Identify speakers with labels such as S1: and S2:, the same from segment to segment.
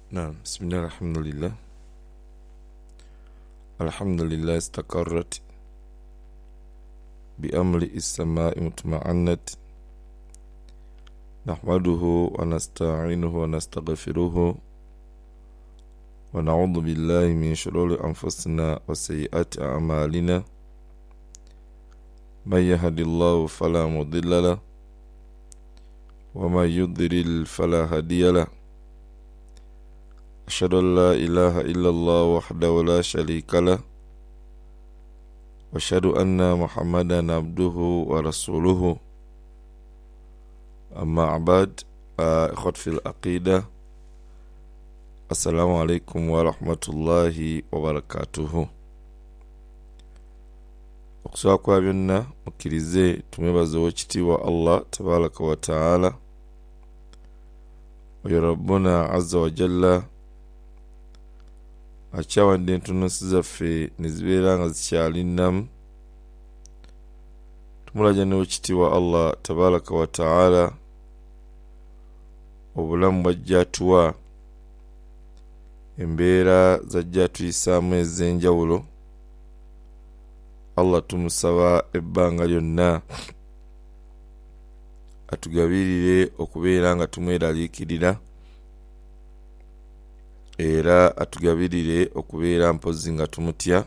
S1: نعم بسم الله الحمد لله الحمد لله استقرت بأمر السماء مطمئنة نحمده ونستعينه ونستغفره ونعوذ بالله من شرور أنفسنا وسيئات أعمالنا من يهد الله فلا مضل له ومن يضلل فلا هادي له أشهد أن لا إله إلا الله وحده لا شريك له وأشهد أن محمدا عبده ورسوله أما بعد إخوة في العقيدة السلام عليكم ورحمة الله وبركاته okusaba kwa byonna mukkirize tumwebaze w'ekitiibwa Allah tabaraka wa ta'ala oyo rabbuna azza wa jalla akyawadde entunusi zaffe ne zibeera nga zikyalinamu tumulaja n'ekitiibwa Allah tabaraka wa ta'ala obulamu bw'ajja atuwa embeera z'ajja atuyisaamu ez'enjawulo Allah tumusaba ebbanga lyonna atugabirire okubeera nga tumweraliikirira era atugabirire okubeera mpozi nga tumutya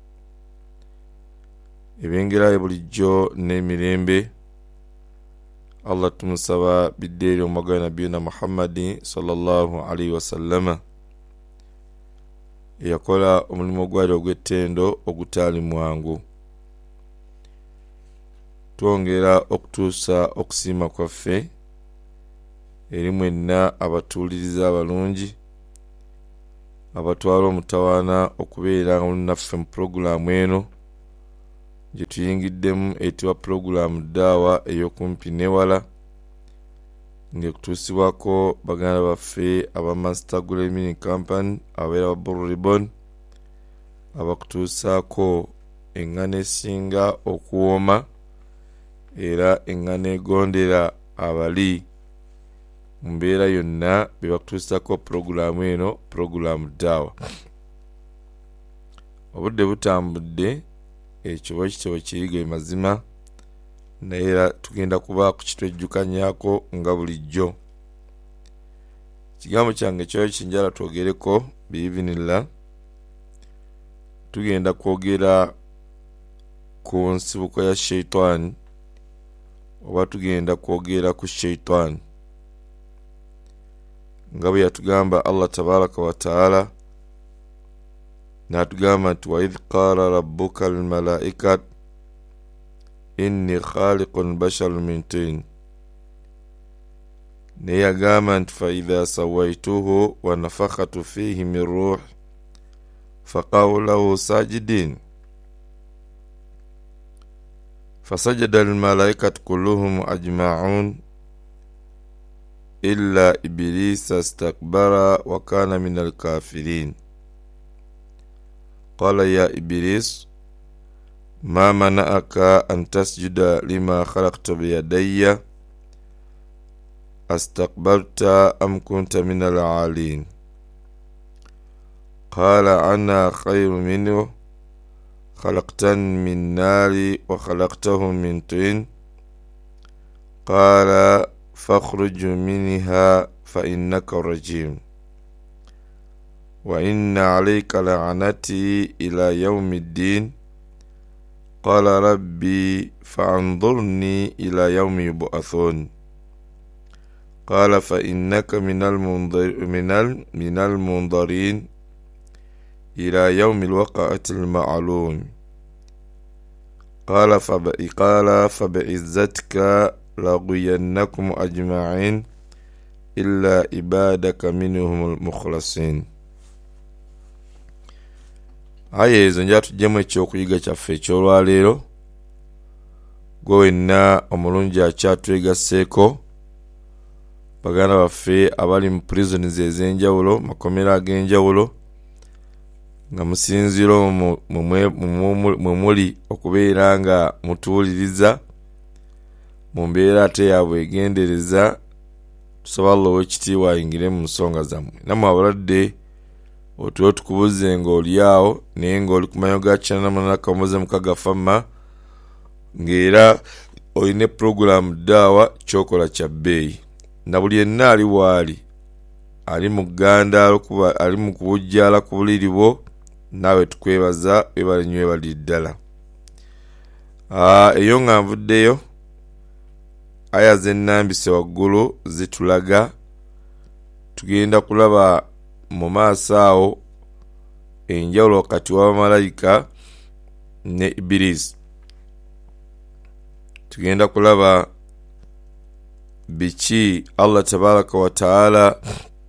S1: ebengerayo bulijjo n'emirembe Allah tumusaba bidde eri omwagala nabiyuna Muhammadi sallallahu alaihi wasallama eyakola omulimu gwali ogw'ettendo ogutaali mwangu twongera okutuusa okusiima kwaffe eri mwenna abatuuliriza abalungi abatwala omutawaana okubeera naffe mu purogulaamu eno gye tuyingiddemu eyitibwa purogulaamu daawa ey'okumpi newala ng'ekutuusibwako baganda baffe aba Master Gule Mining Company ababeera ba Bull Ribbon abakutuusaako eŋŋaano esinga okuwooma era eŋŋaano egondera abali mu mbeera yonna be bakutuusako purogulaamu eno purogulaamu daawa obudde butambudde ekyo bwekityo kiri ge mazima naye era tugenda kuba ku kitwejjukanyaako nga bulijjo ekigambo kyange kyoyo kinjala twogereko biivinillah tugenda kwogera ku nsibuko ya sheitaani oba tugenda kwogera ku sheitaani nga bwe yatugamba Allah tabaraka wa ta'ala n'atugamba nti wa idh qala rabbuka almalaika inni khaliqun basharan min tin ne yagamba nti fa idha sawaituhu wa nafakhatu fihi min ruh faqaw lahu sajidin fasajada almalaikatu kulluhum ajma'un illa iblisa istakbara wa kana min alkafirin qala ya iblis ma mana'aka an tasjuda lima khalaqtu biyadayya astakbarta am kunta min al'alin qala ana khayru minhu khalaqtani min nari wa khalaqtahu min tin qala فاخرج منها فإنك رجيم وإن عليك لعنتي إلى يوم الدين قال ربي فانظرني إلى يوم يبعثون قال فإنك من المنظرين إلى يوم الوقعة المعلوم قال فبعزتك لأغوينكم أجمعين إلا عبادك منهم المخلصين aya ezo nja tujjemu ekyokuyiga kyaffe ekyolwaleero gwe wenna omulungi akyatwegasseeko baganda baffe abali mu prisons ez'enjawulo makomera ag'enjawulo nga musinziira mwe muli okubeera nga mutuuliriza mu mbeera ate ya bwegendereza tusaba Allah ow'ekitiibwa ayingire mu nsonga zammwe. Nammwe abalwadde otulo tukubuze ng'olyawo naye ng'oli ku mayo ga Kinanamana Kamuze mukaga famma ng'era olina purogulaamu ddaawa kyokola kya bbeeyi. Na buli yenna ali waali ali mu ggandaalo kuba ali mu kubujjaala ku buliri bwo, naawe tukwebaza webale nnyo webali ddala. Eyo nga nvuddeyo aya zennambise waggulu zitulaga tugenda kulaba mu maaso awo enjawulo wakati w'abamalayika ne Ibirisi. Tugenda kulaba biki Allah tabaraka wa taala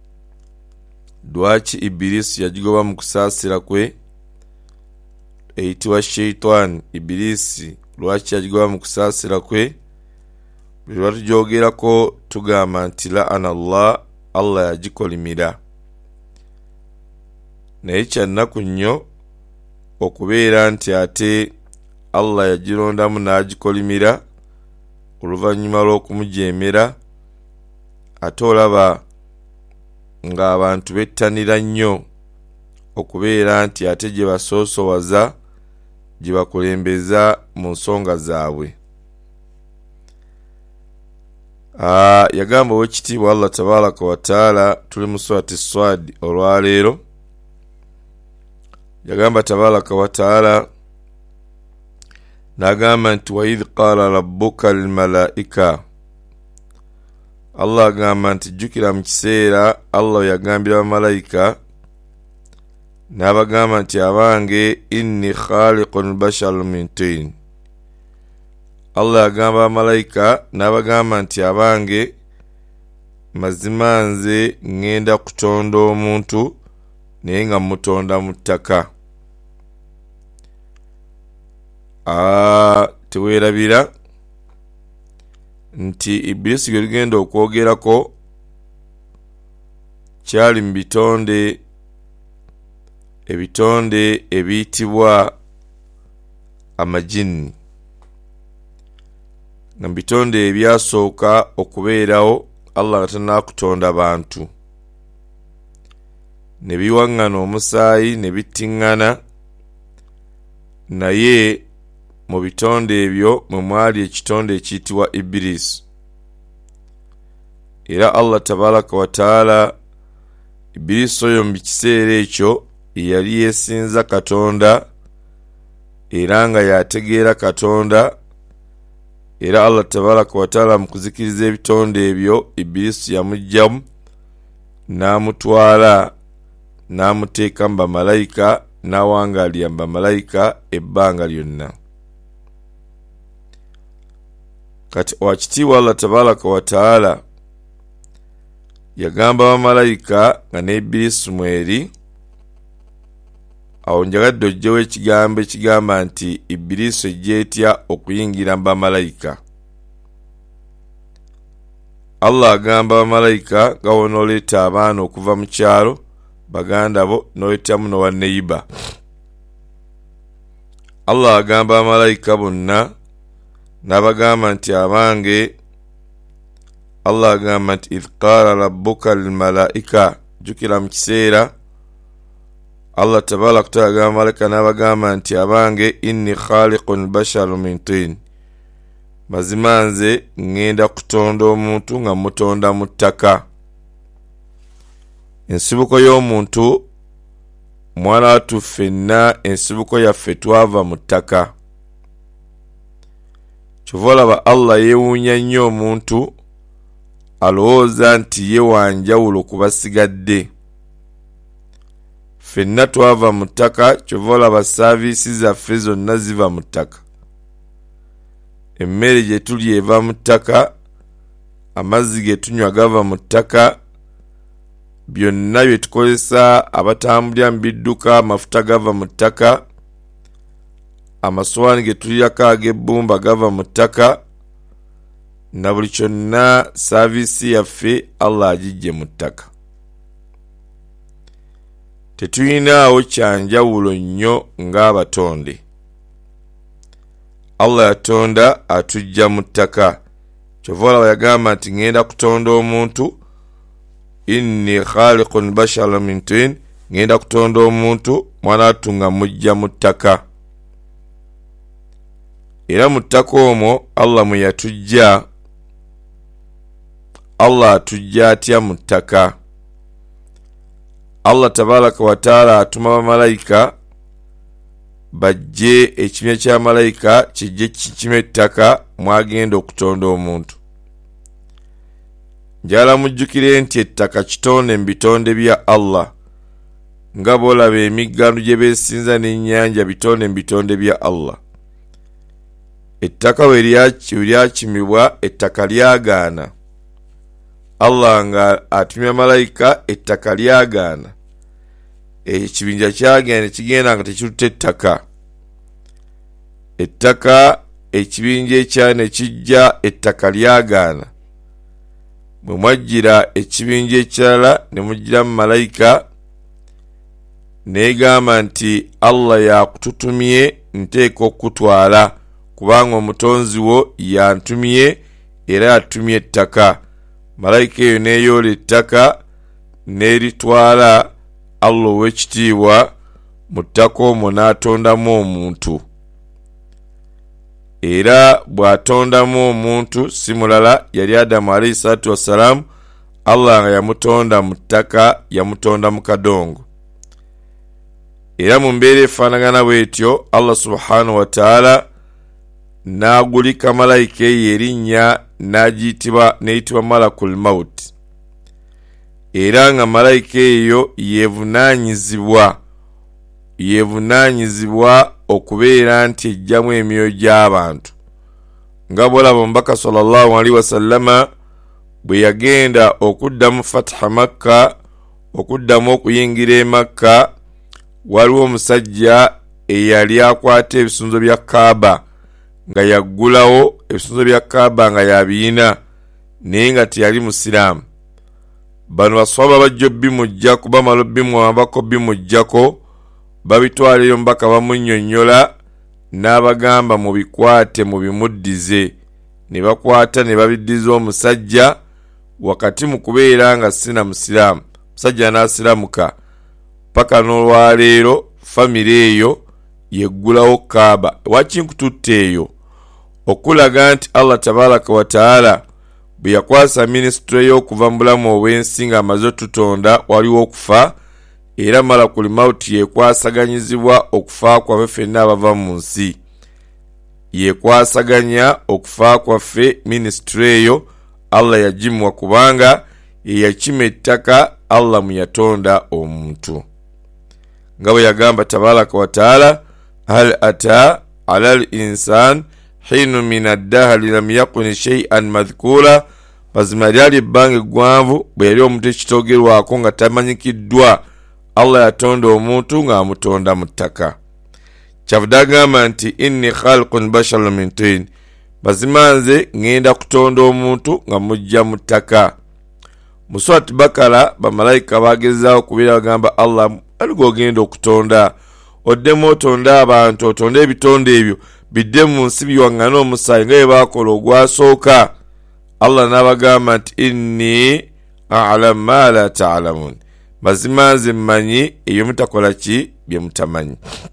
S1: lwaki Ibirisi yajigoba mu kusaasira kwe eyitibwa Shaitan. Ibirisi lwaki yajigoba mu kusaasira kwe bwe batujoogerako tugamba nti la'ana Allah yagikolimira. Naye kyannaku nnyo okubeera nti ate Allah yagirondamu n'agikolimira oluvannyuma lw'okumujeemera, ate olaba ng'abantu bettanira nnyo okubeera nti ate gye basoosowaza gye bakulembeza mu nsonga zaabwe. Yagamba ow'ekitiibwa Allah tabaraka wa taala, tuli mu surati Swad olwaleero, yagamba tabaraka wa taala n'agamba nti wa idh qaala rabbuka lilmalaika, Allah agamba nti jjukira mu kiseera Allah yagambira bamalayika n'abagamba nti abange inni khaliqun basharun min tin. Allah agamba bamalayika n'abagamba nti abange mazima nze ngenda kutonda omuntu naye nga mutonda mu ttaka. Teweerabira nti Ibirisi gwe tugenda okwogerako kyali mu ebitonde ebiyitibwa amajini, nga mu bitonde ebyasooka okubeerawo Allah nga tannakutonda bantu, ne biwaŋŋana omusaayi ne bittiŋŋana, naye mu bitonde ebyo mwe mwali ekitonde ekiyitibwa Ibirisi. Era Allah tabaraka wa taala Ibirisi oyo mu kiseera ekyo yali yeesinza Katonda era nga yategeera Katonda, era Allah tabaraka wa taala mu kuzikiriza ebitonde ebyo Ibirisi yamugjamu n'amutwala n'amuteeka mu bamalayika n'awangaalira mu bamalayika ebbanga lyonna. Kati wakitiibwa Allah tabaraka wa taala yagamba bamalayika nga ne Ibirisi mweri. Awo njagadde ojjewo ekigambo ekigamba nti Ibirisi ejja etya okuyingira mu bamalayika. Allah agamba bamalayika nga wonooleeta abaana okuva mu kyalo baganda bo n'oyitamu n'owa neiba. Allah agamba bamalayika bonna n'abagamba nti abange, Allah agamba nti idh qaala rabbuka lilmalaika, jjukira mu kiseera Allah tabaraka wa taala agamba bamalayika n'abagamba nti abange inni khaliqun basharun min tin, mazima nze ngenda kutonda omuntu nga mutonda mu ttaka. Ensibuko y'omuntu mwana watu ffenna ensibuko yaffe twava mu ttaka. Kyova olaba Allah yeewuunya nnyo omuntu alowooza nti ye wanjawulo ku basigadde. Ffenna twava mu ttaka, kyova olaba saaviisi zaffe zonna ziva mu ttaka. Emmere gye tulya eva mu ttaka, amazzi ge tunywa gava mu ttaka, byonna bye tukozesa abatambulira mu bidduka amafuta gava mu ttaka, amasowaani ge tulirako ag'ebbumba gava mu ttaka, na buli kyonna saaviisi yaffe Allah agijje mu ttaka. Tetuyinaawo kyanjawulo nnyo ng'abatonde. Allah yatonda atujja mu ttaka. Kyova olaba yagamba nti ngenda kutonda omuntu inni khaliqun basharan min tin, ngenda kutonda omuntu mwana tunga mujja mu ttaka. Era mu ttaka omwo Allah mwe yatujja. Allah atujja atya mu ttaka? Allah tabaraka wa taala atuma bamalayika bajje ekimye kya malayika kijje kikime ettaka mwagenda okutonda omuntu. Njala mujjukire nti ettaka kitonde mu bitonde bya Allah. Nga bw'olaba emiggalo gye beesinza n'ennyanja bitonde mu bitonde bya Allah. Ettaka we lyakimibwa ettaka lyagaana. Allah nga atumya malayika ettaka lyagaana. Ekibinja kyagenda kigenda nga tekiruta ettaka. Ettaka ekibinja ekyane kijja ettaka lyagaana. Bwe mwajjira ekibinja ekirala ne mujjira mu malayika neegamba nti Allah yakututumye nteeka okutwala kubanga omutonzi wo yantumye era yatumye ettaka. Malayika eyo neeyoola ettaka n'eritwala Allah ow'ekitiibwa mu ttaka omwo n'atondamu omuntu. Era bw'atondamu omuntu si mulala yali Adamu alayhi salaatu wassalamu. Allah nga yamutonda mu ttaka, yamutonda mu kadongo. Era mu mbeera efaanagana bw'etyo Allah subhanahu wa ta'ala n'agulika malayika eyo erinnya n'eyitibwa malakul maut. Era nga malayika eyo yevunaanyizibwa okubeera nti ejjamu emyoyo gy'abantu. Nga bw'olaba omubaka sallallahu alaihi wasallama bwe yagenda okuddamu fatha Makka, okuddamu okuyingira e Makka, waliwo omusajja eyali akwata ebisunzo bya Kaaba nga yaggulawo ebisunzo bya Kaaba nga yabiyina naye nga teyali musiraamu. Bano baswaba bajja bimujjako, bamala bimwambako bimujjako, babitwaleyo omubaka bamunnyonnyola n'abagamba mubikwate mubimuddize. Ne bakwata ne babiddiza omusajja wakati mu kubeera nga sina musiraamu. Musajja n'asiramuka paka n'olwaleero famire eyo yeggulawo Kaaba. Wakinkututte eyo okulaga nti Allah tabaraka wa taala bwe yakwasa ministry y'okuva mu bulamu obw'ensi nga amaze tutonda waliwo okufa, era malakul mauti yekwasaganyizibwa okufa kwaffe ffenna abava mu nsi. Yekwasaganya okufa kwaffe ministry eyo Allah yagimuwa kubanga yeyakima ettaka Allah mu yatonda omuntu. Nga bwe yagamba tabaraka wa taala, hal ata ala al-insan hinu min ad-dahri lam yakun shay'an madhkura. Mazima lyali ebbanga eggwanvu bwe yali omuntu ekitogerwako nga tamanyikiddwa Allah yatonda omuntu nga amutonda mu ttaka. Kyavudde agamba nti inni khaliqun basharan min tin, mazima nze ngenda kutonda omuntu nga mujja mu ttaka. Mu Surat Bakara bamalayika bagezaawo kubeera bagamba Allah aligogenda okutonda, oddemu otonda abantu, otonda ebitonde ebyo bidde mu nsi biwaŋŋane omusaayi nga bwe baakola ogwasooka. Allah n'abagamba nti inni a'lamu ma la ta'lamun, mazima nze mmanyi ebyo mutakola ki bye mutamanyi.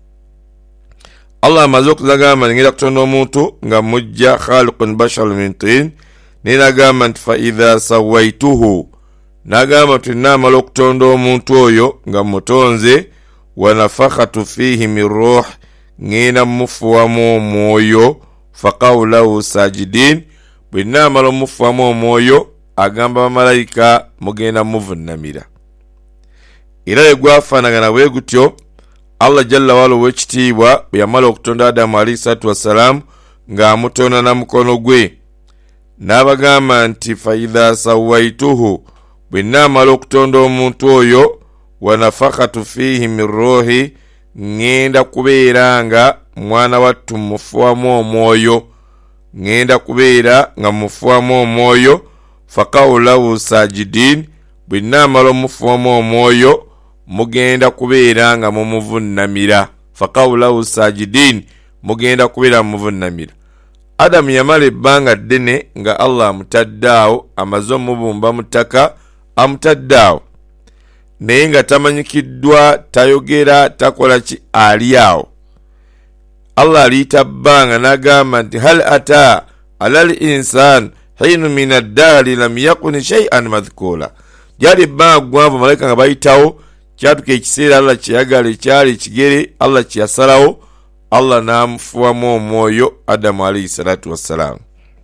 S1: Allah amaze okuzagamba ngenda kutonda omuntu nga mujja khaliqun basharan min tin, naye n'agamba nti fa idha sawaituhu, n'agamba nti naamala okutonda omuntu oyo nga mutonze, wa nafakhatu fihi min ruh, ngenda mufuwamu omwoyo, faqaw lahu sajidin, bwe naamala omufuwamu omwoyo agamba bamalayika mugenda muvunnamira. Era bwe gwafaanagana bwe gutyo Allah jalla wala ow'ekitiibwa bwe yamala okutonda Adamu alayhi salaatu wassalamu ng'amutonda na mukono gwe, n'abagamba nti fa idha sawaituhu, bwe naamala okutonda omuntu oyo, wa nafakhatu fihi min ruhi, ngenda kubeera nga mwana wattu mufuwamu omwoyo, ngenda kubeera nga mufuwamu omwoyo, faqaw lahu sajidin, bwe naamala omufuwamu omwoyo mugenda kubeera nga mumuvunnamira. Faqaw lahu sajidin, mugenda kubeera mumuvunnamira. Adamu yamala ebbanga ddene nga Allah amutaddaawo, amaze omubumba mu ttaka, amutadde naye nga tamanyikiddwa, tayogera, takola ki, ali awo. Allah aliyita bbanga n'agamba nti hal ata ala linsan hinu min addari lam yakun shay'an madhkura. Lyali ebbanga ggwanvu malayika nga bayitawo, kyatuka ekiseera Allah kyeyagala ekyali ekigere, Allah kyeyasalawo, Allah n'amufuwamu omwoyo Adamu alayhi salatu wassalam.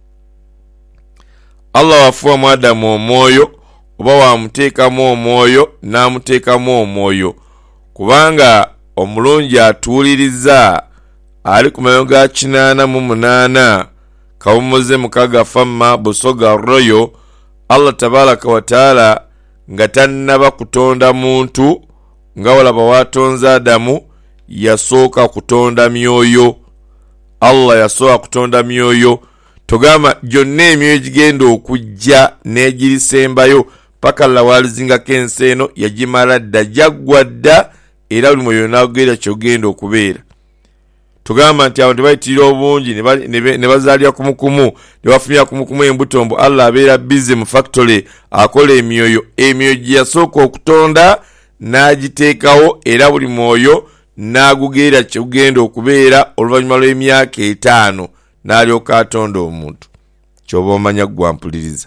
S1: Allah wafuwamu Adamu omwoyo oba wamuteekamu omwoyo n'amuteekamu omwoyo, kubanga omulungi atuuliriza ali ku mayo ga 88 kawumuze mukaga famma busoga royo. Allah tabaraka wa taala nga tannaba kutonda muntu nga walaba watonze Adamu, yasooka kutonda myoyo. Allah yasooka kutonda myoyo. Togamba gyonna emyoyo gigenda okujja n'egirisembayo paka lawalizingako ensi eno yagimala dda, jaggwa dda, era buli mwoyo n'agenda kyogenda okubeera. Tugamba nti abantu bayitirira obungi ne bazaalira kumukumu, ne bafumya kumukumu embuto mbu Allah abeera busy mu factory akola emyoyo. Emyoyo gye yasooka okutonda n'agiteekawo, era buli mwoyo n'agugeera kyogenda okubeera oluvannyuma lw'emyaka 5 n'alyoka atonda omuntu. Ky'oba omanya gwampuliriza.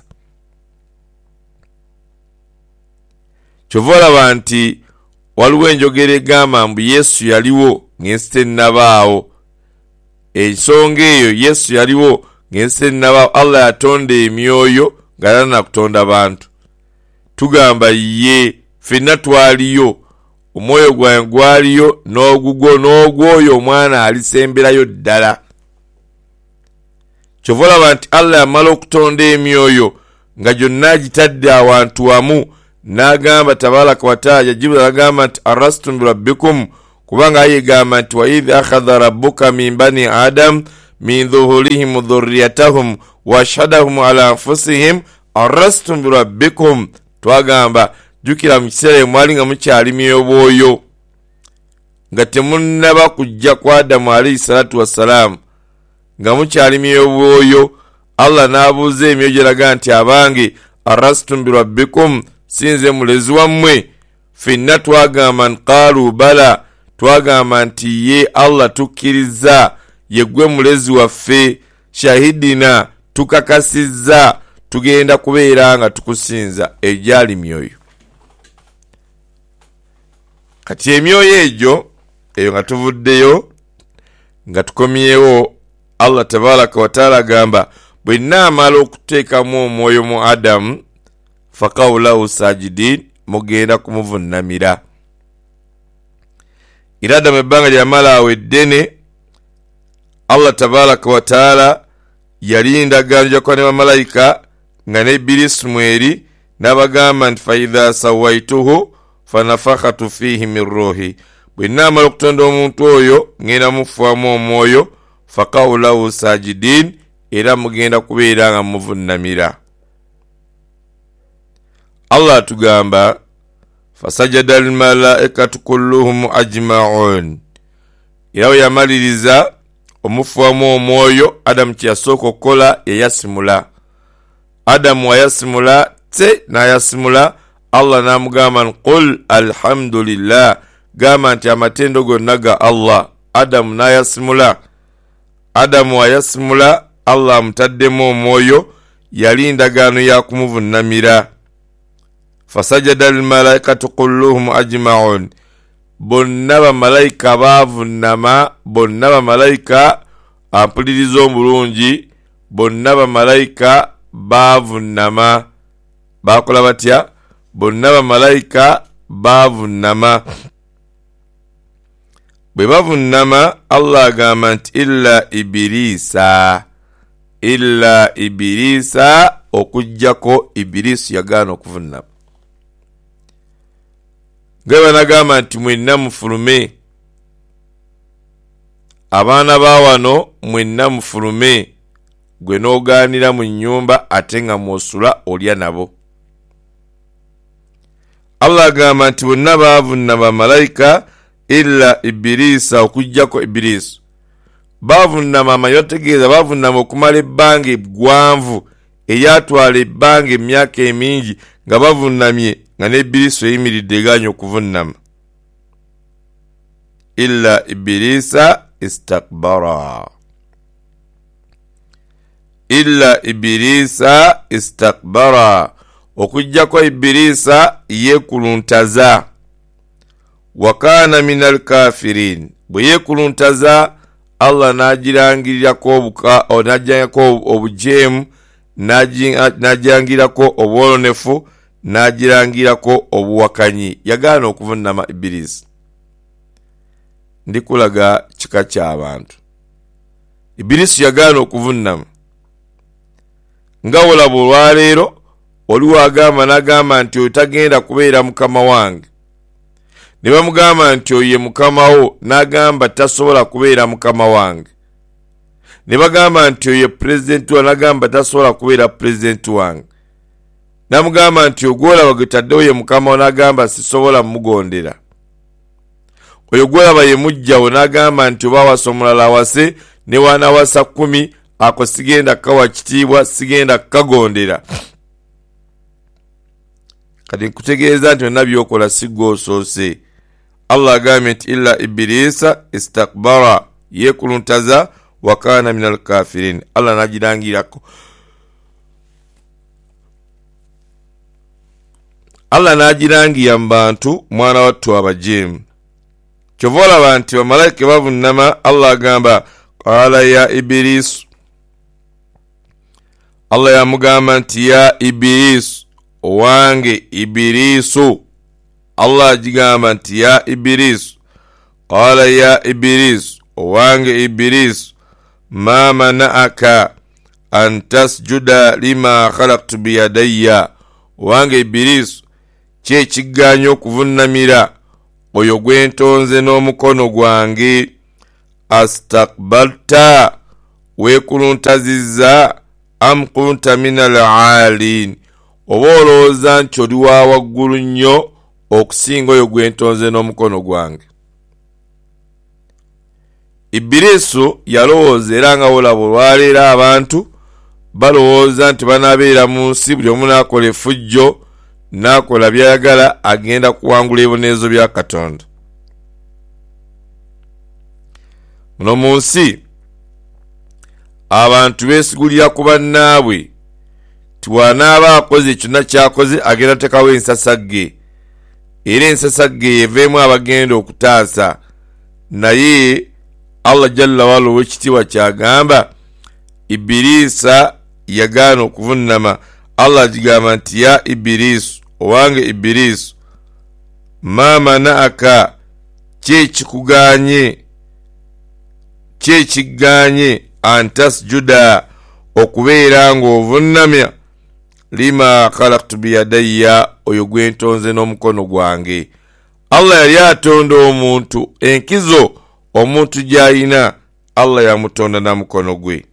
S1: Ky'ova olaba nti waliwo enjogera egamba mbu Yesu yaliwo ng'ensi tennabaawo. Ensonga eyo Yesu yaliwo ng'ensi tennabaawo. Allah yatonda emyoyo nga kutonda bantu. Tugamba ye ffenna twaliyo, omwoyo gwange gwaliyo, n'ogugwo n'ogwoyo omwana alisemberayo ddala. Ky'ova olaba nti Allah yamala okutonda emyoyo nga gyonna agitadde awantu wamu, n'agamba tabaraka wa taala, Jibril agamba nti arastum birabbikum, kubanga ayegamba nti wa idh akhadha rabbuka min bani adam min dhuhurihim dhurriyatahum wa ashhadahum ala anfusihim arastum birabbikum. Twagamba jukira mu kiseera mwali nga mukyali myoyo nga temunnaba kujja kwa Adamu alayhi salatu wassalam, nga mukyali myoyo. Allah n'abuuza emyoyo gyeraga nti abange arastum birabbikum, sinze mulezi wammwe? Ffenna twagamba nqaalu bala, twagamba nti ye Allah tukkiriza, yeggwe mulezi waffe, shahidina tukakasizza, tugenda kubeera nga tukusinza. Egyali myoyo. Kati emyoyo egyo eyo nga tuvuddeyo nga tukomyewo, Allah tabaraka wa taala agamba bwe naamala okuteekamu omwoyo mu Adamu fakawulahu sajidin, mugenda kumuvunnamira. Era Adamu ebbanga lyamala awo eddene, Allah tabaraka wa taala yalinda ganja kwa ne bamalayika nga ne Ibilisi mweri, n'abagamba nti faidha sawaituhu fanafakhatu fihi min ruhi, bwe naamala okutonda omuntu oyo ngenda mufuamu omwoyo, fakawulahu sajidin, era mugenda kubeera nga muvunnamira. Allah tugamba fasajada almalaikatu kulluhum ajma'un, era we yamaliriza omufuamu omwoyo Adamu kyeyasooka okukola yayasimula. Adamu wayasimula n'ayasimula, Allah n'amugamba qul alhamdulillah, gamba nti amatendo gonna ga Allah. Adamu n'ayasimula. Adamu wayasimula, Allah amutaddemu omwoyo, yali ndagaano ya kumuvunnamira. Fasajada almalaikatu kulluhum ajma'un, bonna bamalayika bavunnama. Bonna bamalayika, ampuliriza omulungi, bonna bamalayika bavunnama. Bakola batya? Bonna bamalayika bavunnama. Bwe bavunnama, Allah agamba nti illa Ibilisa, okujjako Ibilisi yagaana okuvunnama. Gaba nagamba nti mwenna mufulume, abaana ba wano mwenna mufulume, gwe n'ogaanira mu nnyumba ate nga mwosula olya nabo. Allah agamba nti bonna bavunnama malayika illa Ibilisa, okujjako Ibilisi. Bavunnama amanyi otegeeza bavunnama okumala ebbanga eggwanvu eyatwala ebbanga emyaka emingi nga bavunnamye nga ne Ibilisi eyimiridde eganya okuvunnama. Illa Ibilisa istakbara. Illa Ibilisa istakbara. Okujjako Ibilisa yekuluntaza. Wakana minal kafirin. Bwe yekuluntaza Allah nagirangirirako obujeemu, najangirako obwononefu, nagirangirako obuwakanyi. Yagaana okuvunnama Ibilisi. Ndikulaga kika ky'abantu. Ibilisi yagaana okuvunnama. Nga olaba olwaleero oliwo agamba n'agamba nti otagenda kubeera mukama wange. Ne bamugamba nti oye mukama wo n'agamba tasobola kubeera mukama wange. Ne bagamba nti oye pulezidenti wa n'agamba tasobola kubeera pulezidenti wange. Namugamba nti ogwolaba gwe taddewo ye mukama wo n'agamba sisobola mugondera. Oyo gwolaba ye mujjawo n'agamba nti oba wasa omulala awase ne wanawasa 10 ako sigenda kawa kitiibwa, sigenda kagondera. Kati nkutegeeza nti onna byokola sigoosoose. Allah agambye nti illa Ibilisa istakbara, yekuluntaza, wakana minal kafirin. Allah nagirangirako. Allah nagirangira mu bantu mwana wattu abajeemu. Kyova olaba nti bamalayika bavunnama Allah agamba qala ya Ibilisu. Allah yamugamba nti ya Ibilisu, owange Ibilisu. Allah agigamba nti ya Ibilisu. Qala ya Ibilisu, owange Ibilisu, ma mana'aka an tasjuda lima khalaqtu biyadayya. Owange Ibilisu, kye ekiganya okuvunnamira oyo gwentonze n'omukono gwange. Astakbalta, wekuluntaziza, am kunta minal aalin, oba olowooza nti oli wa waggulu nnyo okusinga oyo gwentonze n'omukono gwange. Ibilisu yalowooza era nga olaba olwaleero abantu balowooza nti banaabeera mu nsi buli omu naakola effujjo, naakola byayagala, agenda kuwangula ebibonerezo bya Katonda. Muno mu nsi abantu beesigulira ku bannaabwe, tiwanaaba akoze kyonna kyakoze agenda tekawo ensasagge, era ensasagge yeveemu abagenda okutaasa. Naye Allah jalla wala ow'ekitiibwa kyagamba Ibilisa yagaana okuvunnama. Allah agigamba nti ya Ibilisu, owange Ibilisu, ma mana'aka, kyekiganye antasjuda, okubeera ng'ovunnamya lima khalaqtu biyadayya, oyo gwentonze n'omukono gwange. Allah yali atonda omuntu, enkizo omuntu gy'alina Allah yamutonda na mukono gwe.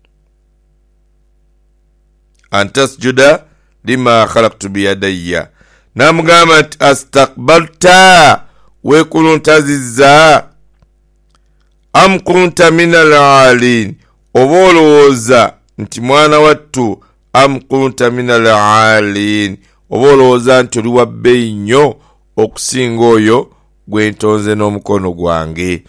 S1: Antasjuda lima khalaqtu biyadayya. Namugamba nti astakbalta, wekuluntaziza, am kunta minal aalin, oba olowooza nti mwana wattu, am kunta minal aalin, oba olowooza nti oli wa bbeeyi nnyo okusinga oyo gwentonze n'omukono gwange.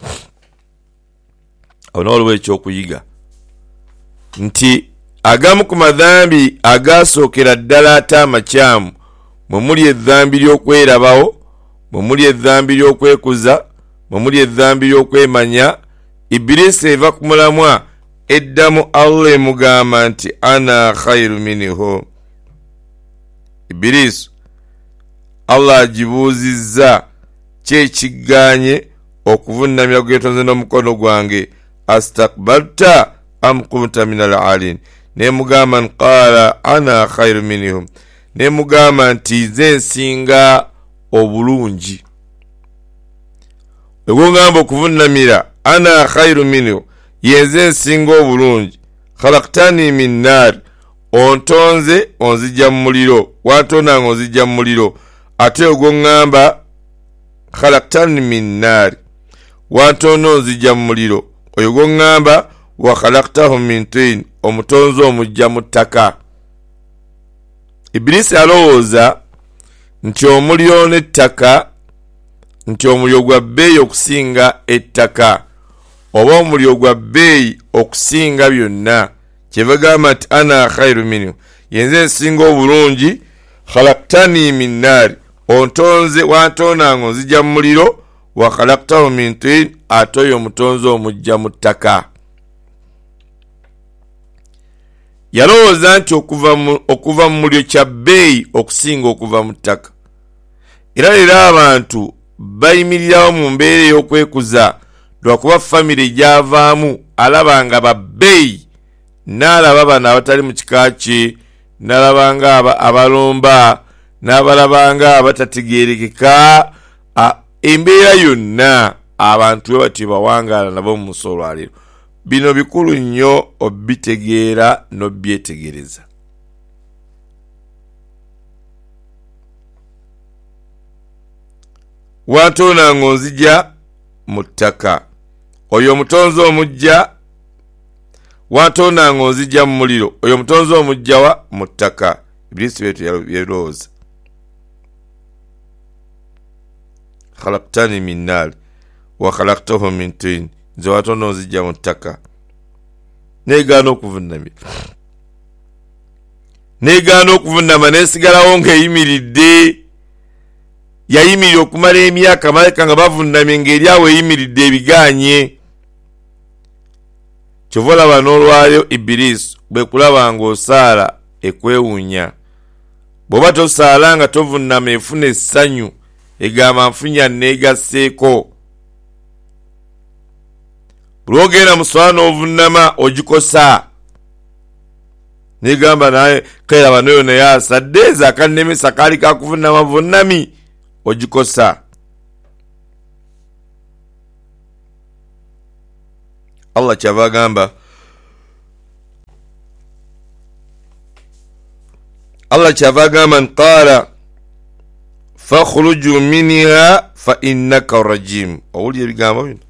S1: Awo n'olwo ekyokuyiga nti agamu ku madhambi agasookera ddala ate amakyamu, mwe muli edhambi ly'okwerabawo, mwe muli edhambi ly'okwekuza, mwe muli edhambi ly'okwemanya. Ibilisi eva ku mulamwa eddamu Allah emugamba nti ana khairu minhu. Ibilisi Allah agibuuzizza kyekiganye okuvunnamira gwetonze n'omukono gwange. Astakbalta am kunta minal aalin. Nemugamba qala ana khairu minhum. Nemugamba nti nze nsinga obulungi. Egongamba okuvunnamira ana khairu minhu, yenze nsinga obulungi. Khalaqtani min nar, ontonze onzijja mu muliro, watonanga onzijja mu muliro. Ate ogongamba khalaqtani min nar, watonda onzijja mu muliro. Oyo gongamba wa khalaqtahu min tin, omutonze omujja mu ttaka. Ibilisi alowooza nti omuliro n'ettaka nti omuliro gwa bbeeyi okusinga ettaka oba omuliro gwa bbeeyi okusinga byonna. Kyeva gamba nti ana khairu minhu, yenze nsinga obulungi. Khalaqtani min naari, ontonze wantonanga onzija mu muliro. Wa khalaqtahu min tin, ate oyo omutonze omujja mu ttaka. Yalowooza nti okuva mu muliro kya bbeeyi okusinga okuva mu ttaka. Era leero abantu bayimirirawo mu mbeera ey'okwekuza lwakuba famire gyavaamu alaba nga babbeeyi, n'alaba bano abatali mu kika kye, n'alaba nga abalomba, n'abalaba nga abatategeerekeka. Embeera yonna abantu batyo bawangaala nabo mu muso olwaleero. Bino bikulu nnyo obitegeera n'obyetegereza. Wantonanga onzija mu ttaka, oyo omutonzi omujja. Wantonanga onzija mu muliro, oyo omutonzi omujja wa mu ttaka. Ibilisi wetu yalowooza. Khalaqtani min nar wa khalaqtahu min tin, nze watonda onzija mu ttaka. Negaana okuvunama nesigalawo ng'eyimiridde. Yayimirira okumala emyaka malayika nga bavunamye ng'eri awo eyimiridde ebiganye. Kyova olaba n'olwayo Ibilisi bwe kulaba ng'osaala ekwewuunya. Bw'oba tosaala nga tovunama efuna essanyu, egamba nfunya neegasseeko. Buli ogenda mu swala n'ovunama ogikosa. Negamba naye kairaba noyo naye asaddeeza akannemesa kaali kakuvunama vunami ogikosa. Allah kyava agamba, nqaala fakhruju minha fa innaka rajim. Owulira ebigambo bino?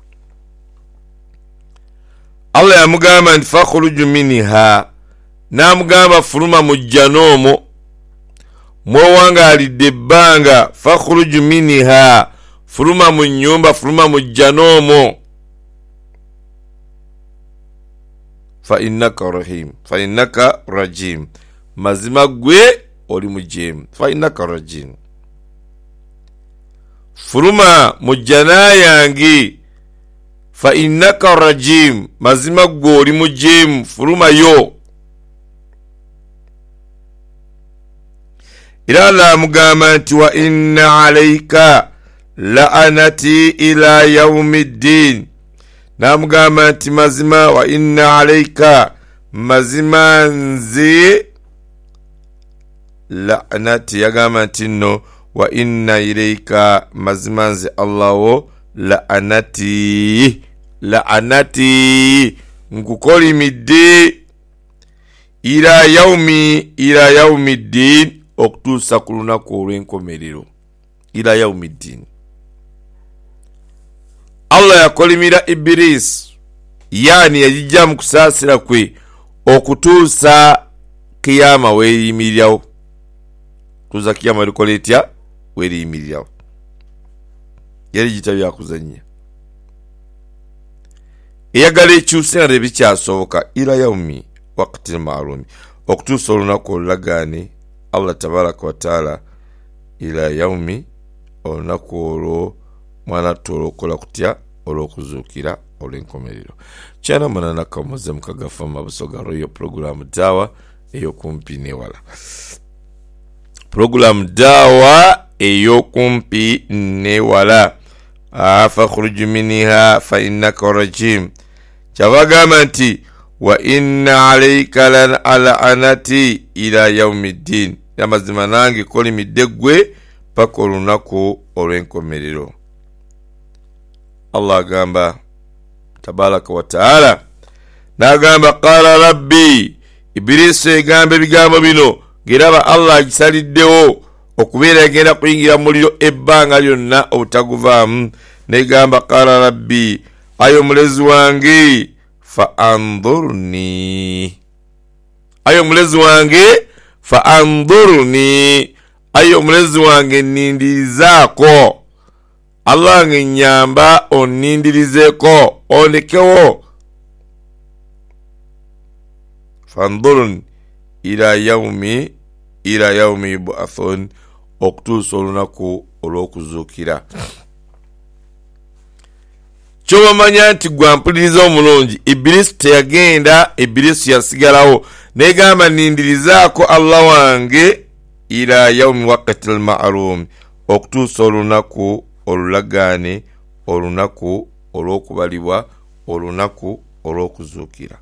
S1: Allah yamugamba nti fakhruju minha, n'amugamba fuluma mu jjanoomo mwowangaalidde ebbanga. Fakhruju minha, fuluma mu nnyumba, fuluma mu jjanoomo. Fa innaka rajim, mazima gwe oli mujeemu. Fa innaka rajim, fuluma mu jjana yange. Fa innaka rajim, mazima gwe oli mujeemu, fuluma yo. Era namugamba nti wa inna alayka la'anati ila yawmiddin, namugamba nti mazima wa inna alayka, mazima nze la'anati, yagamba nti no wa inna ilayka, mazima nze Allaho la'anati nkukolimidde ila yawmiddin, okutuusa ku lunaku olw'enkomerero. Ila yawmiddin. Allah yakolimira Ibilisi, yani yajijja mu kusaasira kwe okutuusa kiyama weeriyimirirawo. Tuusa kiyama likola etya? Weeriyimirirawo. Yali gita byakuzannya. Eyagala ekyuse nga tebikyasoboka. Ila yawmi waqtil ma'lumi, okutuusa olunaku olulagaane. Allah tabaraka wa taala ila yawmi, olunaku olwo mwana tolokola kutya olw'okuzuukira olw'enkomerero. Kyana manana kamuze mukagafa mabusoga royo program dawa eyokumpi newala. Program dawa eyokumpi newala. Fakhruju minha fa innaka rajim. Kyabagamba nti wa inna alayka la'anati ila yawmiddin, amazima nange kolimidde ggwe paka olunaku olw'enkomerero. Allah agamba tabaraka wa taala, n'agamba qala rabbi, Ibilisi egamba ebigambo bino ng'eraba Allah agisaliddewo okubeera egenda kuyingira mu muliro ebbanga lyonna obutaguvaamu. N'egamba qala rabbi, ayo omulezi wange fa andhurni, fa andhurni ayo omulezi wange nindirizaako Allah ngenyamba onindirizeeko ondekewo fandhurni ila yaumi yub'athun okutuusa olunaku olw'okuzuukira. Kyobamanya nti gwampuliriza omulungi Ibilisi teyagenda, Ibilisi yasigalawo negamba nindirizaako Allah wange ila yaumi waqtil ma'lum okutuusa olunaku olulagaane, olunaku olw'okubalibwa, olunaku olw'okuzuukira.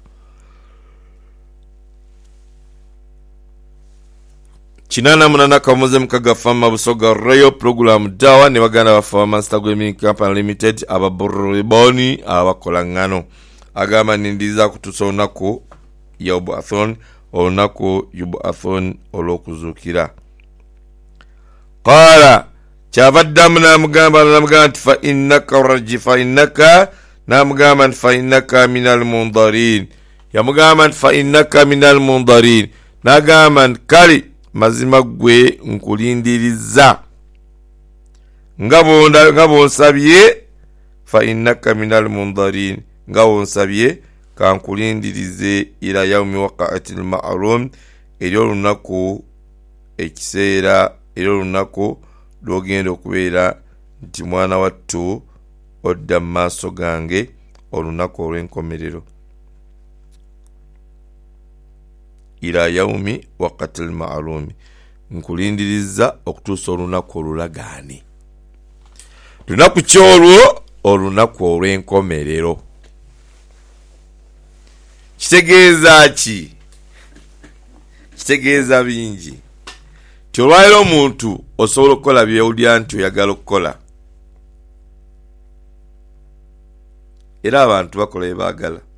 S1: Kinana munana kamuze mkaga fama busoga rayo program dawa ne baganda bafa Master Gaming Company Limited ababuriboni abakolangano agama nindiza kutusona ku yub'athun olunaku yub'athun olw'okuzukira. Qala chavaddamu namugamba nti fa innaka minal mundarin yamugamba nti fa innaka minal mundarin nagamba nti kali mazima gwe nkulindiriza nga bonsabye fa innaka minal mundarin nga bonsabye kankulindirize ila yaumi waqa'atil ma'lum eryo lunaku ekiseera eryo lunaku lwogenda okubeera nti mwana wattu odda mu maaso gange olunaku olw'enkomerero. Ila yaumi waqatil ma'lum nkulindiriza okutuusa olunaku olulagaane. Lunaku kyolwo olunaku olw'enkomerero. Kitegeeza ki? Kitegeeza bingi. Kyolwayo omuntu osobola okukola byewulira nti oyagala okukola. Era abantu bakola bye baagala.